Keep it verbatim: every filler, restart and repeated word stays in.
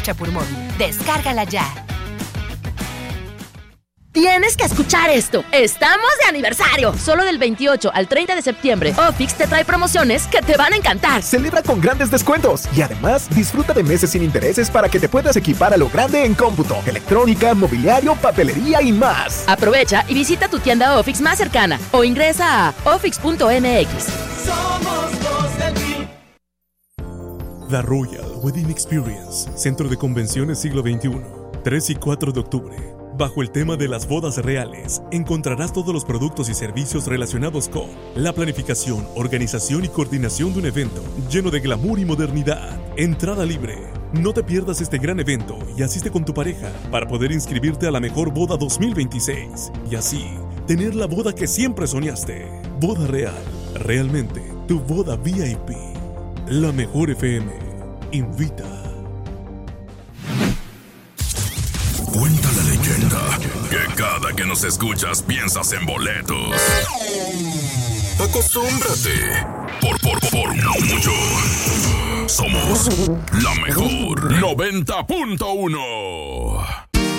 Chapur Móvil. Descárgala ya. Tienes que escuchar esto. ¡Estamos de aniversario! Solo del veintiocho al treinta de septiembre, Ofix te trae promociones que te van a encantar. Celebra con grandes descuentos y además disfruta de meses sin intereses para que te puedas equipar a lo grande en cómputo, electrónica, mobiliario, papelería y más. Aprovecha y visita tu tienda Ofix más cercana o ingresa a ofix punto m x. Somos los del P I B. The Royal Wedding Experience, Centro de Convenciones Siglo veintiuno, tres y cuatro de octubre. Bajo el tema de las bodas reales, encontrarás todos los productos y servicios relacionados con la planificación, organización y coordinación de un evento lleno de glamour y modernidad. Entrada libre. No te pierdas este gran evento y asiste con tu pareja para poder inscribirte a la mejor boda dos mil veintiséis y así tener la boda que siempre soñaste. Boda Real. Realmente tu boda V I P. La Mejor F M invita. Cuenta la leyenda que cada que nos escuchas piensas en boletos. Acostúmbrate. Por, por, por mucho. Somos la mejor noventa punto uno.